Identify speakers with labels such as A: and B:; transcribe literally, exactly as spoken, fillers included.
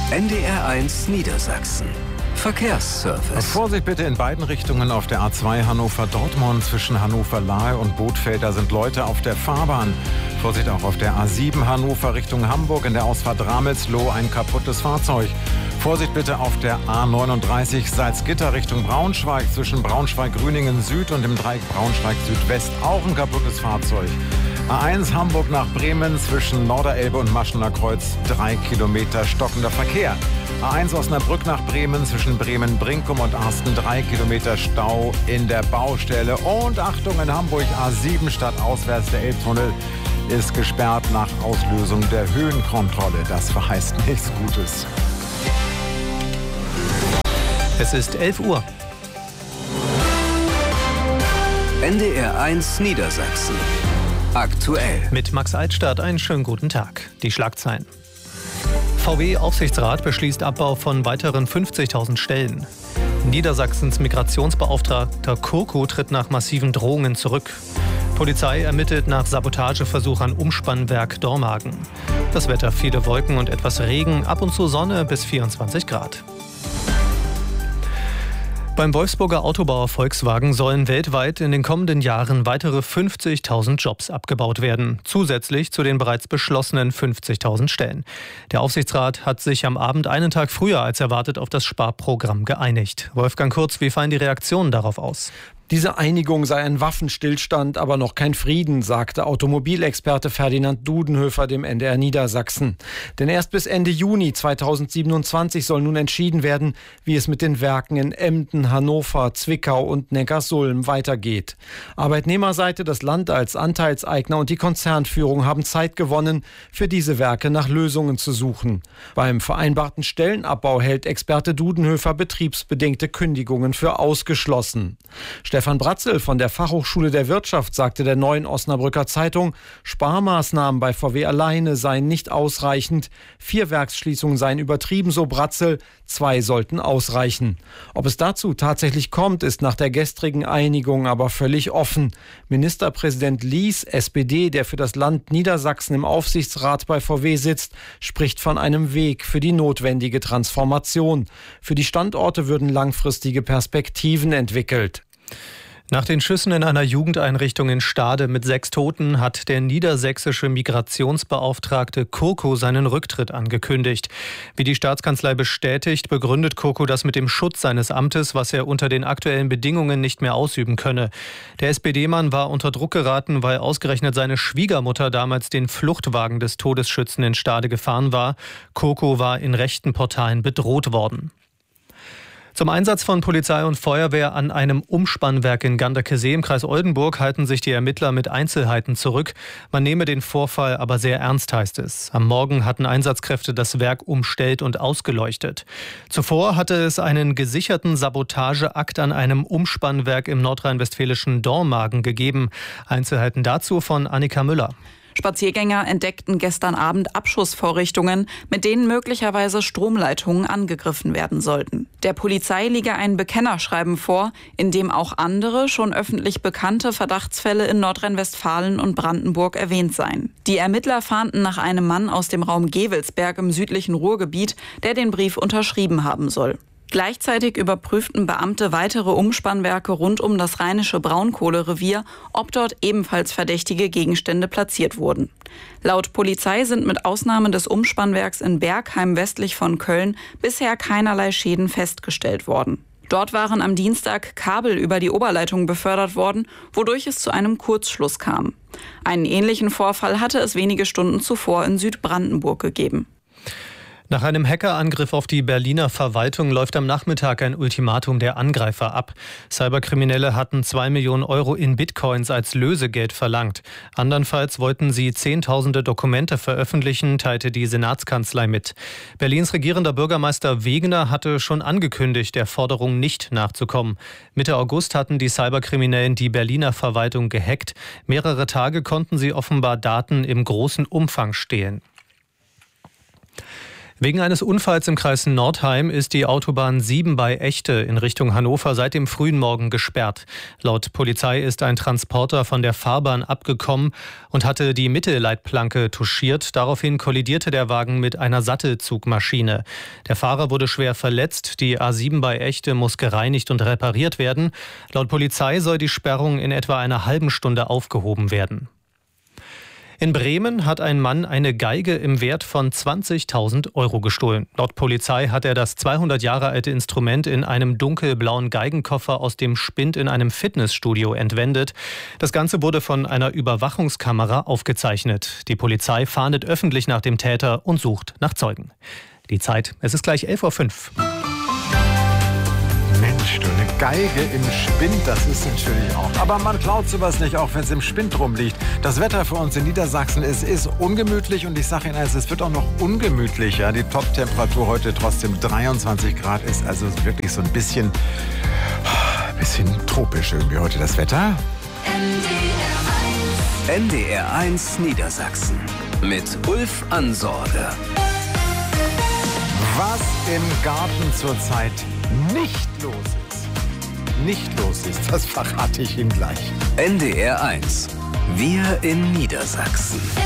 A: N D R eins Niedersachsen. Verkehrsservice.
B: Vorsicht bitte in beiden Richtungen auf der A zwei Hannover-Dortmund. Zwischen Hannover-Lahe und Bothfelder sind Leute auf der Fahrbahn. Vorsicht auch auf der A sieben Hannover Richtung Hamburg. In der Ausfahrt Ramelsloh ein kaputtes Fahrzeug. Vorsicht bitte auf der A neununddreißig Salzgitter Richtung Braunschweig. Zwischen Braunschweig-Grüningen Süd und dem Dreieck Braunschweig-Südwest auch ein kaputtes Fahrzeug. A eins Hamburg nach Bremen zwischen Norderelbe und Maschener Kreuz drei Kilometer stockender Verkehr. A eins Osnabrück nach Bremen zwischen Bremen-Brinkum und Arsten drei Kilometer Stau in der Baustelle. Und Achtung, in Hamburg A sieben stadtauswärts der Elbtunnel ist gesperrt nach Auslösung der Höhenkontrolle. Das verheißt nichts Gutes.
C: Es ist elf Uhr.
A: N D R eins Niedersachsen. Aktuell.
C: Mit Max Altstadt einen schönen guten Tag. Die Schlagzeilen. V W-Aufsichtsrat beschließt Abbau von weiteren fünfzigtausend Stellen. Niedersachsens Migrationsbeauftragter Kurko tritt nach massiven Drohungen zurück. Polizei ermittelt nach Sabotageversuch an Umspannwerk Dormagen. Das Wetter: viele Wolken und etwas Regen, ab und zu Sonne bis vierundzwanzig Grad. Beim Wolfsburger Autobauer Volkswagen sollen weltweit in den kommenden Jahren weitere fünfzigtausend Jobs abgebaut werden, zusätzlich zu den bereits beschlossenen fünfzigtausend Stellen. Der Aufsichtsrat hat sich am Abend einen Tag früher als erwartet auf das Sparprogramm geeinigt. Wolfgang Kurz, wie fallen die Reaktionen darauf aus?
D: Diese Einigung sei ein Waffenstillstand, aber noch kein Frieden, sagte Automobilexperte Ferdinand Dudenhöfer dem N D R Niedersachsen. Denn erst bis Ende Juni zweitausendsiebenundzwanzig soll nun entschieden werden, wie es mit den Werken in Emden, Hannover, Zwickau und Neckarsulm weitergeht. Arbeitnehmerseite, das Land als Anteilseigner und die Konzernführung haben Zeit gewonnen, für diese Werke nach Lösungen zu suchen. Beim vereinbarten Stellenabbau hält Experte Dudenhöfer betriebsbedingte Kündigungen für ausgeschlossen. Stefan Bratzel von der Fachhochschule der Wirtschaft sagte der Neuen Osnabrücker Zeitung, Sparmaßnahmen bei V W alleine seien nicht ausreichend. Vier Werksschließungen seien übertrieben, so Bratzel. Zwei sollten ausreichen. Ob es dazu tatsächlich kommt, ist nach der gestrigen Einigung aber völlig offen. Ministerpräsident Lies, S P D, der für das Land Niedersachsen im Aufsichtsrat bei V W sitzt, spricht von einem Weg für die notwendige Transformation. Für die Standorte würden langfristige Perspektiven entwickelt.
C: Nach den Schüssen in einer Jugendeinrichtung in Stade mit sechs Toten hat der niedersächsische Migrationsbeauftragte Kurko seinen Rücktritt angekündigt. Wie die Staatskanzlei bestätigt, begründet Kurko das mit dem Schutz seines Amtes, was er unter den aktuellen Bedingungen nicht mehr ausüben könne. Der S P D-Mann war unter Druck geraten, weil ausgerechnet seine Schwiegermutter damals den Fluchtwagen des Todesschützen in Stade gefahren war. Kurko war in rechten Portalen bedroht worden. Zum Einsatz von Polizei und Feuerwehr an einem Umspannwerk in Ganderkesee im Kreis Oldenburg halten sich die Ermittler mit Einzelheiten zurück. Man nehme den Vorfall aber sehr ernst, heißt es. Am Morgen hatten Einsatzkräfte das Werk umstellt und ausgeleuchtet. Zuvor hatte es einen gesicherten Sabotageakt an einem Umspannwerk im nordrhein-westfälischen Dormagen gegeben. Einzelheiten dazu von Annika Müller.
E: Spaziergänger entdeckten gestern Abend Abschussvorrichtungen, mit denen möglicherweise Stromleitungen angegriffen werden sollten. Der Polizei liege ein Bekennerschreiben vor, in dem auch andere, schon öffentlich bekannte Verdachtsfälle in Nordrhein-Westfalen und Brandenburg erwähnt seien. Die Ermittler fahnden nach einem Mann aus dem Raum Gewelsberg im südlichen Ruhrgebiet, der den Brief unterschrieben haben soll. Gleichzeitig überprüften Beamte weitere Umspannwerke rund um das rheinische Braunkohlerevier, ob dort ebenfalls verdächtige Gegenstände platziert wurden. Laut Polizei sind mit Ausnahme des Umspannwerks in Bergheim westlich von Köln bisher keinerlei Schäden festgestellt worden. Dort waren am Dienstag Kabel über die Oberleitung befördert worden, wodurch es zu einem Kurzschluss kam. Einen ähnlichen Vorfall hatte es wenige Stunden zuvor in Südbrandenburg gegeben.
C: Nach einem Hackerangriff auf die Berliner Verwaltung läuft am Nachmittag ein Ultimatum der Angreifer ab. Cyberkriminelle hatten zwei Millionen Euro in Bitcoins als Lösegeld verlangt. Andernfalls wollten sie zehntausende Dokumente veröffentlichen, teilte die Senatskanzlei mit. Berlins regierender Bürgermeister Wegener hatte schon angekündigt, der Forderung nicht nachzukommen. Mitte August hatten die Cyberkriminellen die Berliner Verwaltung gehackt. Mehrere Tage konnten sie offenbar Daten im großen Umfang stehlen. Wegen eines Unfalls im Kreis Nordheim ist die Autobahn sieben bei Echte in Richtung Hannover seit dem frühen Morgen gesperrt. Laut Polizei ist ein Transporter von der Fahrbahn abgekommen und hatte die Mittelleitplanke touchiert. Daraufhin kollidierte der Wagen mit einer Sattelzugmaschine. Der Fahrer wurde schwer verletzt. Die A sieben bei Echte muss gereinigt und repariert werden. Laut Polizei soll die Sperrung in etwa einer halben Stunde aufgehoben werden. In Bremen hat ein Mann eine Geige im Wert von zwanzigtausend Euro gestohlen. Laut Polizei hat er das zweihundert Jahre alte Instrument in einem dunkelblauen Geigenkoffer aus dem Spind in einem Fitnessstudio entwendet. Das Ganze wurde von einer Überwachungskamera aufgezeichnet. Die Polizei fahndet öffentlich nach dem Täter und sucht nach Zeugen. Die Zeit, es ist gleich elf Uhr fünf.
B: Mensch, du, eine Geige im Spind, das ist natürlich auch. Aber man klaut sowas nicht, auch wenn es im Spind rumliegt. Das Wetter für uns in Niedersachsen, es ist ungemütlich und ich sage Ihnen, es wird auch noch ungemütlicher. Die Top-Temperatur heute trotzdem dreiundzwanzig Grad ist, also wirklich so ein bisschen, ein bisschen tropisch irgendwie heute das Wetter.
A: N D R eins Niedersachsen mit Ulf Ansorge.
B: Was im Garten zurzeit nicht los ist, nicht los ist, das verrate ich Ihnen gleich.
A: N D R eins. Wir in Niedersachsen.